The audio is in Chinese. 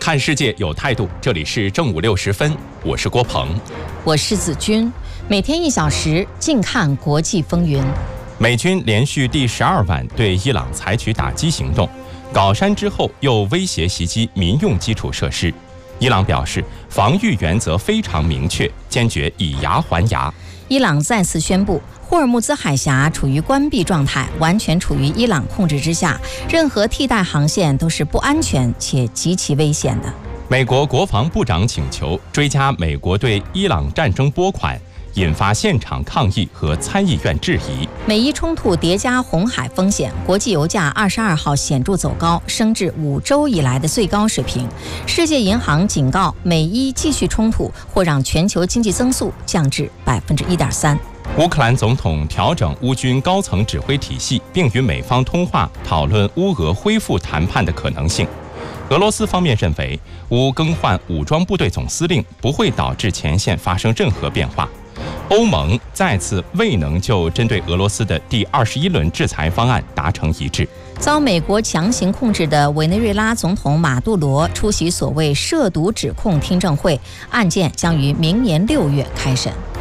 看世界有态度，这里是正午6时分，我是郭鹏， 我是子君，每天1小时，静看国际风云。 美军连续第12晚对伊朗采取打击行动，搞山之后又威胁袭击民用基础设施。伊朗表示，防御原则非常明确，坚决以牙还牙。 伊朗再次宣布，霍尔木兹海峡处于关闭状态，完全处于伊朗控制之下，任何替代航线都是不安全且极其危险的。 美国国防部长请求追加美国对伊朗战争拨款，引发现场抗议和参议院质疑。 美伊冲突叠加红海风险，国际油价22号显著走高，升至5周以来的最高水平。世界银行警告，美伊继续冲突或让全球经济增速降至1.3%。 乌克兰总统调整乌军高层指挥体系，并与美方通话讨论乌俄恢复谈判的可能性。俄罗斯方面认为，乌更换武装部队总司令不会导致前线发生任何变化。欧盟再次未能就针对俄罗斯的第21轮制裁方案达成一致。 遭美国强行控制的委内瑞拉总统马杜罗出席所谓涉毒指控听证会，案件将于明年6月开审。